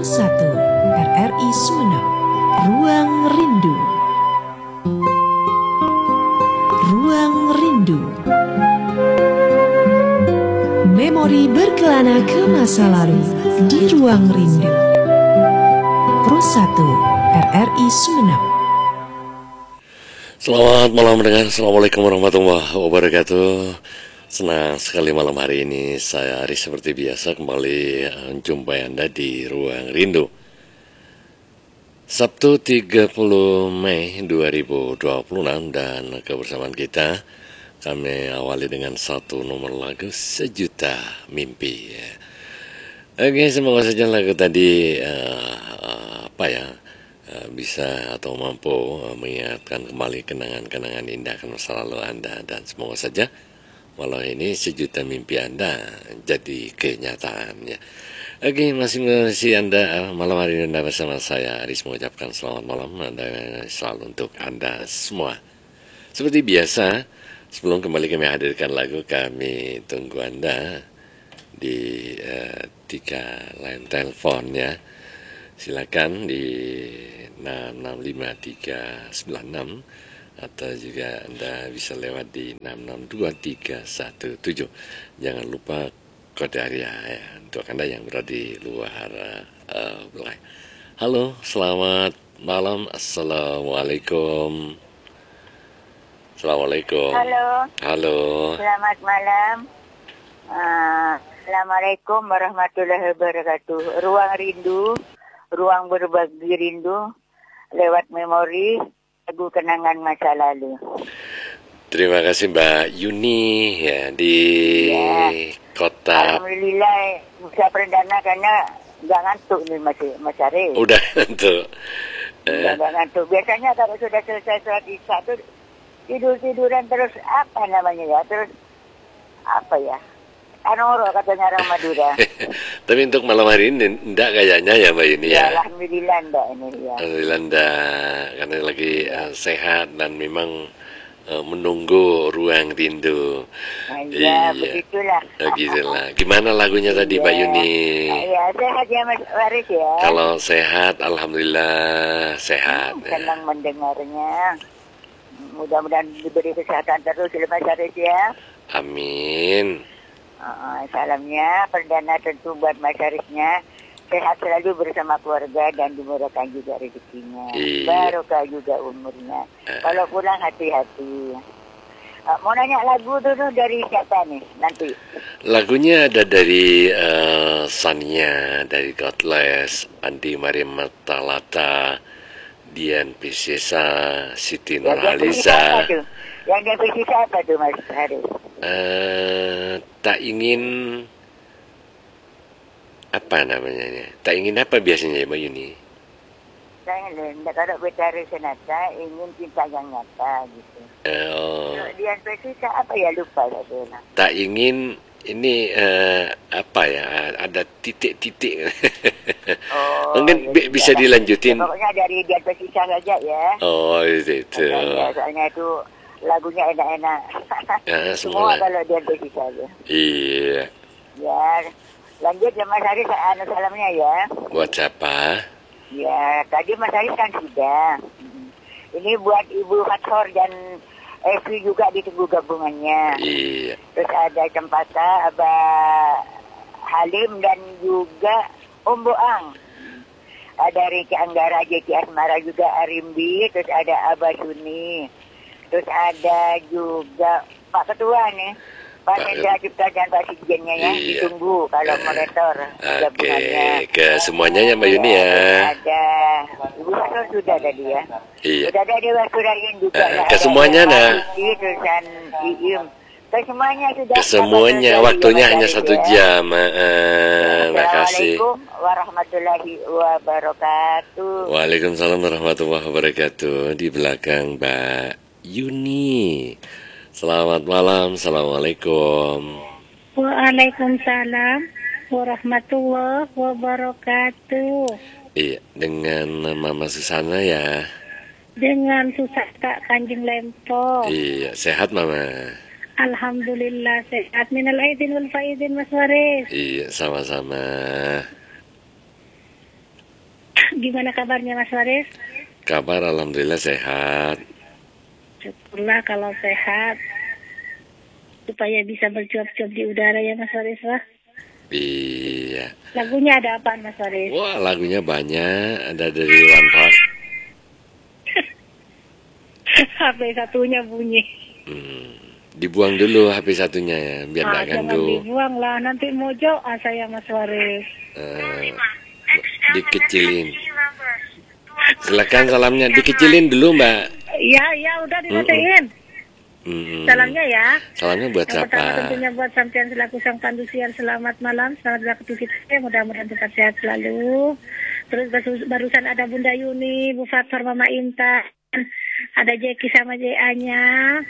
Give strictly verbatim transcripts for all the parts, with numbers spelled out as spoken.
satu R R I Sumenep. Ruang Rindu. Ruang Rindu. Memori berkelana ke masa lalu di Ruang Rindu. Pro satu R R I Sumenep. Selamat malam dengan Assalamualaikum warahmatullahi wabarakatuh. Senang sekali malam hari ini saya Ari seperti biasa kembali menjumpai Anda di Ruang Rindu. Sabtu tiga puluh Mei dua ribu dua puluh enam dan kebersamaan kita kami awali dengan satu nomor lagu Sejuta Mimpi. Oke, semoga saja lagu tadi uh, apa ya uh, bisa atau mampu uh, mengingatkan kembali kenangan-kenangan indah ke masa lalu Anda, dan semoga saja malam ini sejuta mimpi Anda jadi kenyataan ya. Oke, masing-masing Anda malam hari ini Anda bersama saya Aris mengucapkan selamat malam Anda selalu untuk Anda semua. Seperti biasa, sebelum kembali kami hadirkan lagu, kami tunggu Anda di uh, tiga line telepon ya. Silakan di enam enam lima tiga sembilan enam atau juga Anda bisa lewat di enam enam dua tiga satu tujuh. Jangan lupa kode area ya, untuk Anda yang berada di luar uh, wilayah. Halo, selamat malam. Assalamualaikum. Assalamualaikum. Halo. Halo. Selamat malam. Uh, Assalamualaikum warahmatullahi wabarakatuh. Ruang Rindu, ruang berbagi rindu lewat memori lagu kenangan masa lalu. Terima kasih Mbak Yuni ya di ya. Kota. Alhamdulillah bisa perdana karena nggak ngantuk nih masih Mas Ari. Udah ngantuk. Udah nggak ngantuk. Biasanya kalau sudah selesai sholat isya tuh tidur-tiduran terus apa namanya ya, terus apa ya, anoro katanya orang Madura. Tapi untuk malam hari ini enggak kayaknya ya Mbak Yuni ya, ya Alhamdulillah enggak ini ya. Alhamdulillah enggak, karena lagi uh, sehat dan memang uh, menunggu Ruang Rindu. Nah, iya, iya, begitulah. Begitulah. Gimana lagunya tadi Mbak Yuni? Iya, sehat ya Mas Waris ya. Kalau sehat, Alhamdulillah sehat. Hmm, senang ya mendengarnya. Mudah-mudahan diberi kesehatan terus Mas Waris ya. Amin. Uh, salamnya perdana tentu buat Mas Harisnya, sehat selalu bersama keluarga dan dimurahkan juga rezekinya, iya. barokah juga umurnya. Uh. Kalau pulang hati-hati. Uh, mau nanya lagu dulu dari siapa nih nanti? Lagunya ada dari uh, Sania, dari Godless, Andi Mariam Talata, Dian Piscesa, Siti Nurhaliza. Yang dia Piscesa apa tuh Mas Haris? Uh, tak ingin apa namanya ini? Tak ingin apa biasanya Mbak Yuni? Tak ingin, kalau bicara senata ingin cinta yang nyata gitu. Oh. Dian Piscesa apa ya, lupa lah. Tak ingin ini uh, apa ya? Ada titik-titik. Oh, mungkin ya, bisa ya, dilanjutin. Ya, pokoknya dari Dian Piscesa saja ya. Oh itu. itu. Ya, soalnya itu lagunya enak-enak. Ya, semua kalau dia Piscesa aja. Iya. Ya, lanjut ya Mas Haris, anu salamnya ya. Buat siapa? Ya, tadi Mas Haris kan sudah. Ini buat Ibu Fathor dan Evi juga ditunggu gabungannya. Iya. Terus ada Cempaka, Abah Halim dan juga Om Boang. Ada Riki Anggara, Jeki Asmara juga Arimbi, terus ada Abah Suni. Terus ada juga Pak Ketua nih, Pak Hendra Cipta dan Pak Sikjennya ya, iya. Ditunggu kalau monitor gabungannya. Oke, ke semuanya ya Mbak Yuni ya. Ada Ibu Fathor sudah tadi ya. Iya. Sudah ada Dewa Surayin juga. Uh, ke semuanya nah. Terusan Iim. Ke semuanya sudah. Ke semuanya, waktunya hanya satu ya. jam. Uh, Terima kasih. Assalamualaikum warahmatullahi wabarakatuh. Waalaikumsalam warahmatullahi wabarakatuh. Di belakang Mbak Yuni. Selamat malam. Assalamualaikum. Waalaikumsalam warahmatullahi wabarakatuh. Iya, dengan Mama Susana ya. Dengan Susata Kanjeng Lempo. Iya, sehat Mama. Alhamdulillah sehat. Minal aidin wal faidin Mas Waris. Iya, sama-sama. Gimana kabarnya Mas Waris? Kabar alhamdulillah sehat. Syukurlah kalau sehat. Supaya bisa bercuap-cuap di udara ya Mas Waris lah. Iya. Lagunya ada apa Mas Waris? Wah, lagunya banyak. Ada dari One Park. H P satunya bunyi. Hmm. Dibuang dulu H P satunya ya, biar Ah, nggak jangan ganggu. dibuang lah, nanti mojo ah saya Mas Waris. Eh, dikecilin. Silakan salamnya dikecilin dulu Mbak. Iya, iya udah dimatiin. Hmm. Salamnya ya. Salamnya buat Yang pertama siapa? tentunya buat sampean selaku sang pandusian, selamat malam, selamat beraktivitas, mudah-mudahan tetap sehat selalu. Terus baru- barusan ada Bunda Yuni, Bu Fathar, Mama Intan, ada Jeki sama J A-nya,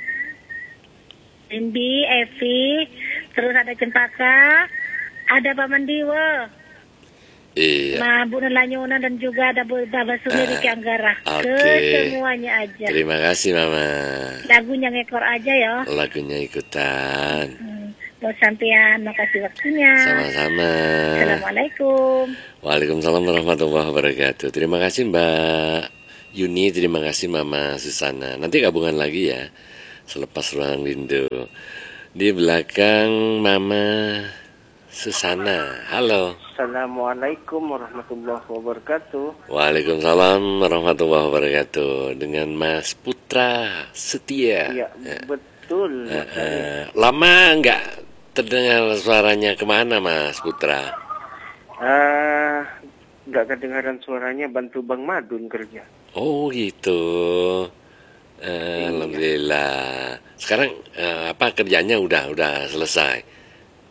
Indi, Evi, terus ada Cempaka, ada Paman Diwa, Iya. nah Bu Nelanyona, dan juga ada Bu Baba Sumi Ah, Riki Anggara. oke. Ke semuanya aja. Terima kasih Mama. Lagunya ngekor aja ya. Lagunya ikutan. Hmm, buat sampean, makasih waktunya. Sama-sama. Assalamualaikum. Waalaikumsalam warahmatullahi wabarakatuh. Terima kasih Mbak Yuni, terima kasih Mama Susana. Nanti gabungan lagi ya, selepas ruang rindu. Di belakang Mama Susana. Halo. Assalamualaikum warahmatullahi wabarakatuh. Waalaikumsalam warahmatullahi wabarakatuh. Dengan Mas Putra Setia. Iya, betul. Eh, eh, lama nggak terdengar suaranya, kemana Mas Putra? Ah, nggak kedengaran suaranya, bantu Bang Madun kerja. Oh gitu. Eh, Alhamdulillah. Sekarang eh, apa kerjanya udah udah selesai?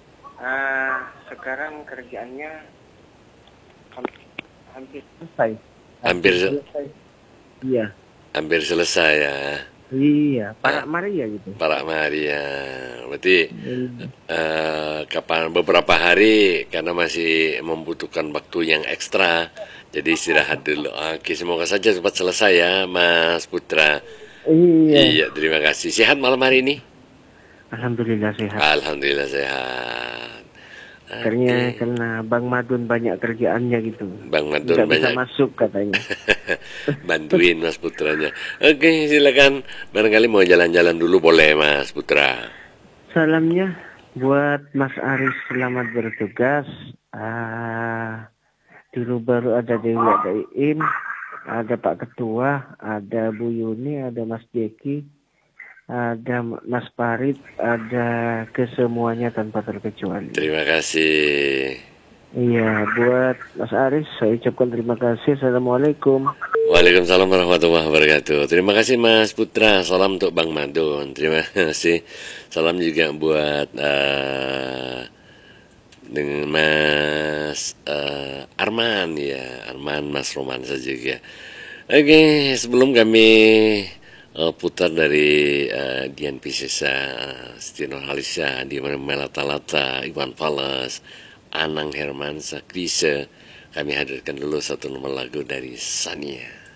Ah, sekarang kerjaannya hampir, hampir selesai. Hampir se- selesai. Iya, Hampir selesai ya, iya. Para Maria gitu. Pak Maria. Berarti eh, kapan beberapa hari karena masih membutuhkan waktu yang ekstra. Jadi istirahat dulu. Oke, semoga saja cepat selesai ya, Mas Putra. Iya. Iya, terima kasih. Sehat malam hari ini? Alhamdulillah sehat. Alhamdulillah sehat. Akhirnya Oke. karena Bang Madun banyak kerjaannya gitu. Bang Madun Nggak bisa banyak masuk katanya. bantuin Mas Putranya. Oke, silakan. Barangkali mau jalan-jalan dulu boleh Mas Putra. Salamnya buat Mas Aris, selamat bertugas. Ah, di baru ada Dewi, ada Iin, ada Pak Ketua, ada Bu Yuni, ada Mas Jeki, ada Mas Parit, ada kesemuanya tanpa terkecuali. Terima kasih. Iya, buat Mas Aris saya ucapkan terima kasih. Assalamualaikum. Waalaikumsalam warahmatullahi wabarakatuh. Terima kasih Mas Putra. Salam untuk Bang Madun. Terima kasih. Salam juga buat uh, dengan Mas uh, Arman ya, Arman, Mas Romansa juga. Oke, sebelum kami uh, putar dari uh, Dian Piscesa, uh, Siti Nurhalisya, di Melatalata, Iwan Fals, Anang Hermansa, Krisa, kami hadirkan dulu satu nomor lagu dari Sania.